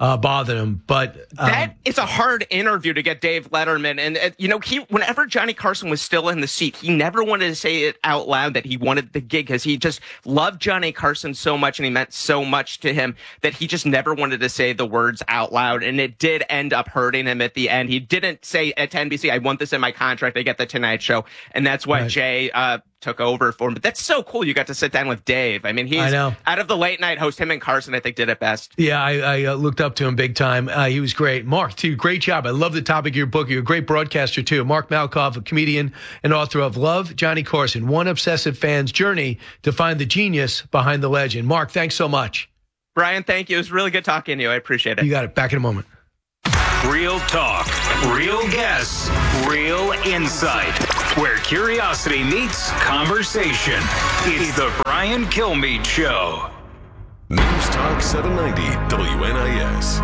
uh, bothered him. But um, that is a hard interview to get Dave Letterman. And, uh, you know, he whenever Johnny Carson was still in the seat, he never wanted to say it out loud that he wanted the gig because he just loved Johnny Carson so much and he meant so much to him that he just never wanted to say the words out loud. And it did end up hurting him at the end. He didn't say at N B C, I want this in my contract. I get the Tonight Show. And that's why right. Jay uh, took over for him. But that's so cool. You got to sit down with Dave. I mean, he's I know. out of the late night host, him and Carson, I think, did it best. Yeah, I, I uh, looked up to him big time. Uh, he was great. Mark, too, great job. I love the topic of your book. You're a great broadcaster, too. Mark Malkoff, a comedian and author of Love, Johnny Carson, One Obsessive Fan's Journey to Find the Genius Behind the Legend. Mark, thanks so much. Brian, thank you. It was really good talking to you. I appreciate it. You got it. Back in a moment. Real talk, real guests, real insight. Where curiosity meets conversation. It's the Brian Kilmeade Show. News Talk seven ninety W N I S.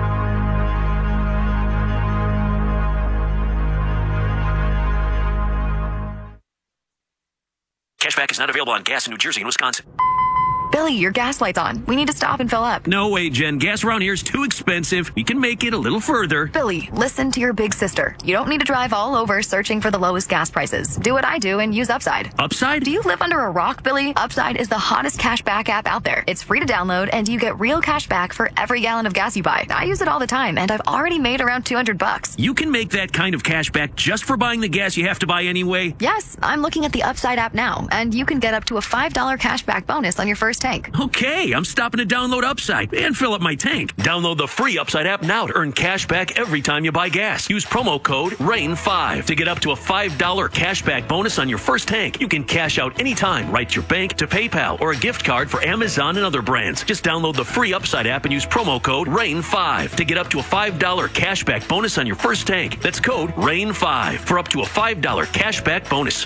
Cashback is not available on gas in New Jersey and Wisconsin. Billy, your gas light's on. We need to stop and fill up. No way, Jen. Gas around here is too expensive. We can make it a little further. Billy, listen to your big sister. You don't need to drive all over searching for the lowest gas prices. Do what I do and use Upside. Upside? Do you live under a rock, Billy? Upside is the hottest cashback app out there. It's free to download, and you get real cash back for every gallon of gas you buy. I use it all the time, and I've already made around two hundred bucks. You can make that kind of cash back just for buying the gas you have to buy anyway? Yes, I'm looking at the Upside app now, and you can get up to a five dollars cashback bonus on your first tank. Okay. I'm stopping to download Upside and fill up my tank. Download the free Upside app now to earn cash back every time you buy gas. Use promo code rain five to get up to a five dollars cash back bonus on your first tank. You can cash out anytime right to your bank, to PayPal, or a gift card for Amazon and other brands. Just download the free Upside app and use promo code rain five to get up to a five dollars cash back bonus on your first tank. That's code rain five for up to a five dollars cash back bonus.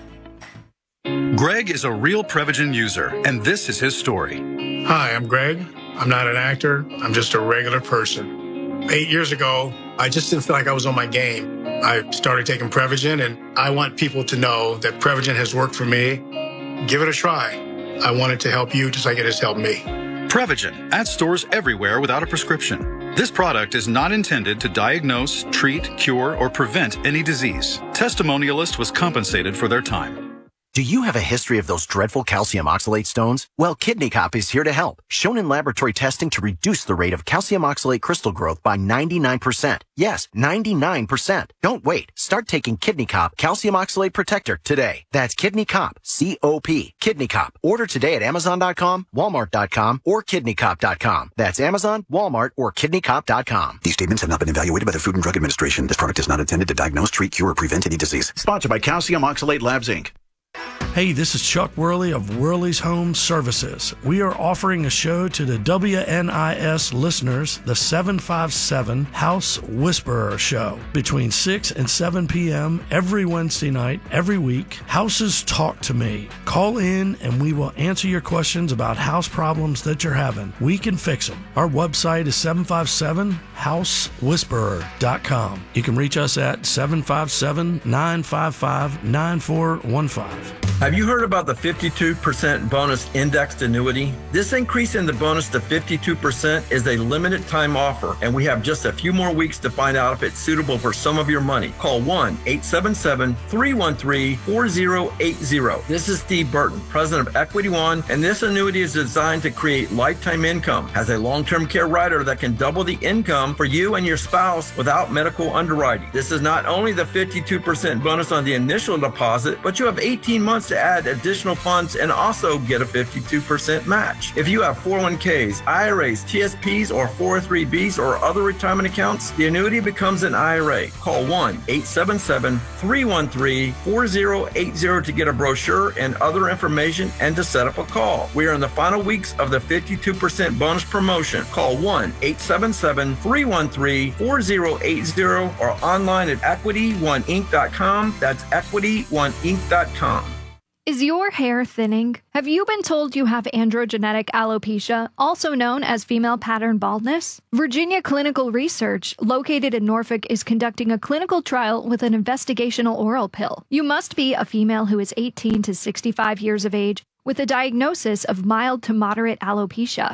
Greg is a real Prevagen user, and this is his story. Hi, I'm Greg. I'm not an actor. I'm just a regular person. Eight years ago, I just didn't feel like I was on my game. I started taking Prevagen, and I want people to know that Prevagen has worked for me. Give it a try. I want it to help you just like it has helped me. Prevagen, at stores everywhere without a prescription. This product is not intended to diagnose, treat, cure, or prevent any disease. Testimonialist was compensated for their time. Do you have a history of those dreadful calcium oxalate stones? Well, Kidney Cop is here to help. Shown in laboratory testing to reduce the rate of calcium oxalate crystal growth by ninety-nine percent. Yes, ninety-nine percent. Don't wait. Start taking Kidney Cop Calcium Oxalate Protector today. That's Kidney Cop, C O P. Kidney Cop. Order today at Amazon dot com, Walmart dot com, or Kidney Cop dot com. That's Amazon, Walmart, or Kidney Cop dot com. These statements have not been evaluated by the Food and Drug Administration. This product is not intended to diagnose, treat, cure, or prevent any disease. Sponsored by Calcium Oxalate Labs, Incorporated. Hey, this is Chuck Worley of Worley's Home Services. We are offering a show to the W N I S listeners, the seven five seven House Whisperer Show, between six and seven p.m. every Wednesday night, every week. Houses Talk to Me. Call in and we will answer your questions about house problems that you're having. We can fix them. Our website is seven five seven house whisperer dot com. You can reach us at seven five seven, nine five five, nine four one five. Have you heard about the fifty-two percent bonus indexed annuity? This increase in the bonus to fifty-two percent is a limited time offer, and we have just a few more weeks to find out if it's suitable for some of your money. Call one eight seven seven, three one three, four zero eight zero. This is Steve Burton, president of Equity One, and this annuity is designed to create lifetime income. Has a long-term care rider that can double the income for you and your spouse without medical underwriting. This is not only the fifty-two percent bonus on the initial deposit, but you have eighteen months to add additional funds and also get a fifty-two percent match. If you have four oh one k's, I R As, T S Ps, or four oh three B's or other retirement accounts, the annuity becomes an I R A. Call one eight seven seven, three one three, four zero eight zero to get a brochure and other information and to set up a call. We are in the final weeks of the fifty-two percent bonus promotion. Call one eight seven seven, three one three, four zero eight zero or online at equity one inc dot com. That's equity one inc dot com. Is your hair thinning? Have you been told you have androgenetic alopecia, also known as female pattern baldness? Virginia Clinical Research, located in Norfolk, is conducting a clinical trial with an investigational oral pill. You must be a female who is eighteen to sixty-five years of age with a diagnosis of mild to moderate alopecia.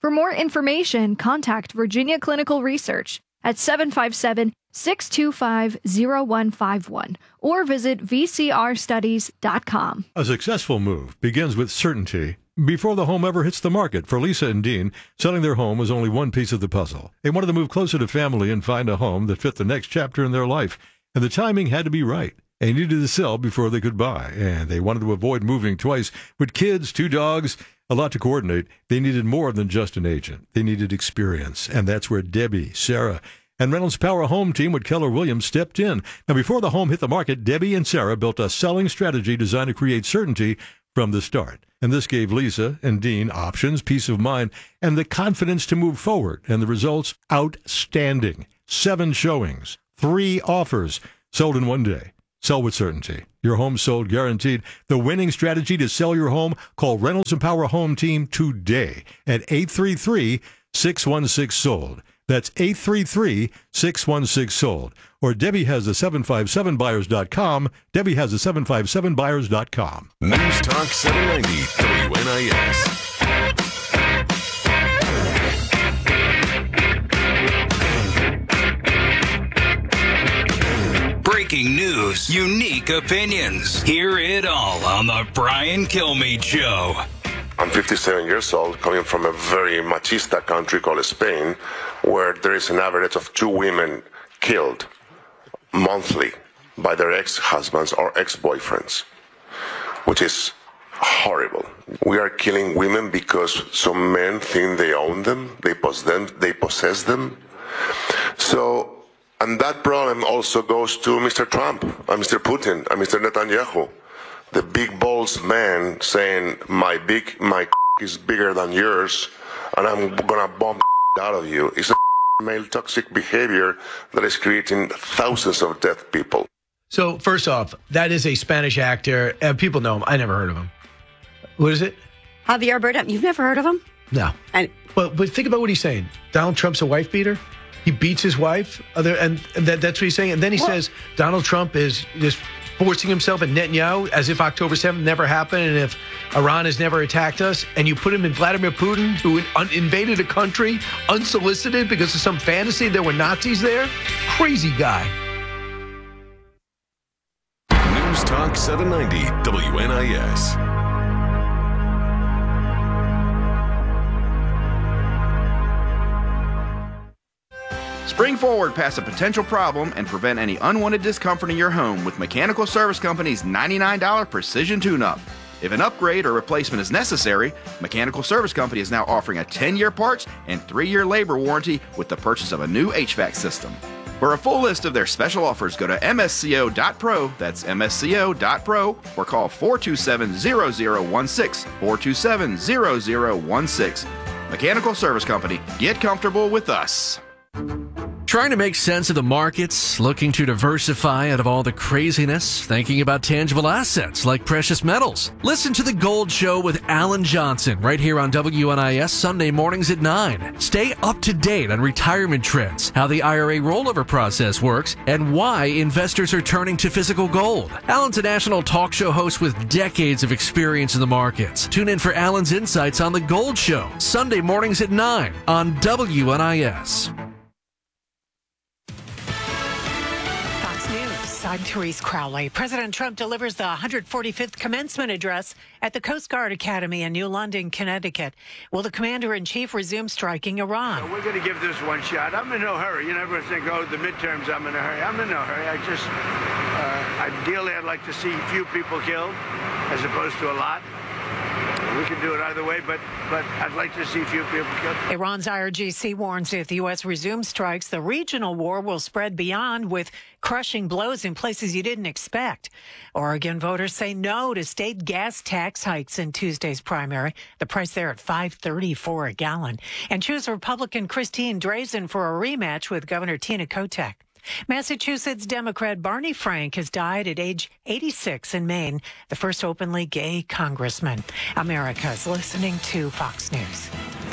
For more information, contact Virginia Clinical Research at seven five seven, six two five, zero one five one or visit v c r studies dot com. A successful move begins with certainty. Before the home ever hits the market, for Lisa and Dean, selling their home was only one piece of the puzzle. They wanted to move closer to family and find a home that fit the next chapter in their life, and the timing had to be right. They needed to sell before they could buy, and they wanted to avoid moving twice. With kids, two dogs, a lot to coordinate, they needed more than just an agent. They needed experience, and that's where Debbie, Sarah, and Reynolds Power Home Team with Keller Williams stepped in. Now, before the home hit the market, Debbie and Sarah built a selling strategy designed to create certainty from the start. And this gave Lisa and Dean options, peace of mind, and the confidence to move forward. And the results, outstanding. Seven showings, three offers, sold in one day. Sell with certainty. Your home sold guaranteed. The winning strategy to sell your home, call Reynolds and Power Home Team today at eight three three, six one six, sold. That's eight three three, six one six, sold. Or Debbie has the seven five seven buyers dot com. Debbie has the seven five seven buyers dot com. News Talk seven ninety W N I S. Breaking news, unique opinions. Hear it all on the Brian Kilmeade Show. I'm fifty-seven years old, coming from a very machista country called Spain, where there is an average of two women killed monthly by their ex-husbands or ex-boyfriends, which is horrible. We are killing women because some men think they own them, they possess them, they possess them. So, and that problem also goes to Mister Trump, and Mister Putin, and Mister Netanyahu. The big balls man saying my big my is bigger than yours, and I'm gonna bomb out of you. It's a male toxic behavior that is creating thousands of dead people. So first off, that is a Spanish actor. Uh, people know him. I never heard of him. What is it? Javier Bardem. You've never heard of him? No. And but but think about what he's saying. Donald Trump's a wife beater. He beats his wife, other, and, and that, that's what he's saying. And then he well, says Donald Trump is just forcing himself and Netanyahu as if October seventh never happened and if Iran has never attacked us. And you put him in Vladimir Putin, who un- invaded a country unsolicited because of some fantasy there were Nazis there. Crazy guy. News Talk seven ninety W N I S. Spring forward past a potential problem and prevent any unwanted discomfort in your home with Mechanical Service Company's ninety-nine dollars Precision Tune-Up. If an upgrade or replacement is necessary, Mechanical Service Company is now offering a ten-year parts and three-year labor warranty with the purchase of a new H V A C system. For a full list of their special offers, go to m s c o dot pro, that's m s c o dot pro, or call four two seven, zero zero one six, four two seven, zero zero one six. Mechanical Service Company, get comfortable with us. Trying to make sense of the markets, looking to diversify out of all the craziness, thinking about tangible assets like precious metals. Listen to The Gold Show with Alan Johnson right here on W N I S Sunday mornings at nine. Stay up to date on retirement trends, how the I R A rollover process works, and why investors are turning to physical gold. Alan's a national talk show host with decades of experience in the markets. Tune in for Alan's insights on The Gold Show, Sunday mornings at nine on W N I S. I'm Therese Crowley. President Trump delivers the one hundred forty-fifth commencement address at the Coast Guard Academy in New London, Connecticut. Will the commander-in-chief resume striking Iran? We're going to give this one shot. I'm in no hurry. You never think, oh, the midterms, I'm in a hurry. I'm in no hurry. I just, uh, ideally, I'd like to see few people killed as opposed to a lot. We can do it either way, but but I'd like to see few people killed. Iran's I R G C warns if the U S resumes strikes, the regional war will spread beyond with crushing blows in places you didn't expect. Oregon voters say no to state gas tax hikes in Tuesday's primary. The price there at five thirty-four a gallon. And choose Republican Christine Drazan for a rematch with Governor Tina Kotek. Massachusetts Democrat Barney Frank has died at age eighty-six in Maine, the first openly gay congressman. America's listening to Fox News.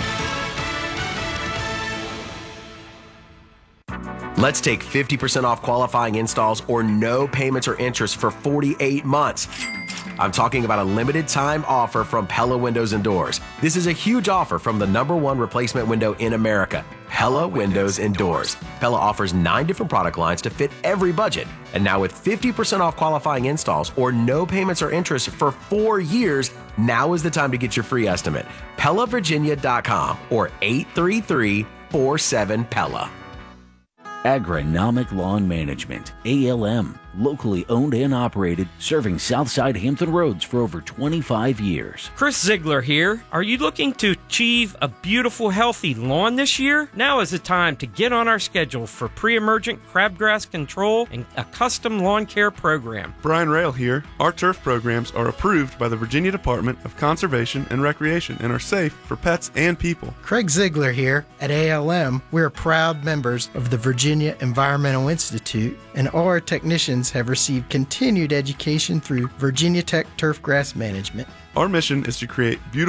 Let's take fifty percent off qualifying installs or no payments or interest for forty-eight months. I'm talking about a limited time offer from Pella Windows and Doors. This is a huge offer from the number one replacement window in America, Pella Windows and Doors. Pella offers nine different product lines to fit every budget. And now with fifty percent off qualifying installs or no payments or interest for four years, now is the time to get your free estimate. Pella Virginia dot com or eight three three, four seven, Pella. Agronomic Lawn Management, A L M, locally owned and operated, serving Southside Hampton Roads for over twenty-five years. Chris Ziegler here. Are you looking to achieve a beautiful, healthy lawn this year? Now is the time to get on our schedule for pre-emergent crabgrass control and a custom lawn care program. Brian Rail here. Our turf programs are approved by the Virginia Department of Conservation and Recreation and are safe for pets and people. Craig Ziegler here. At A L M, we're proud members of the Virginia Environmental Institute, and all our technicians have received continued education through Virginia Tech Turf Grass Management. Our mission is to create beautiful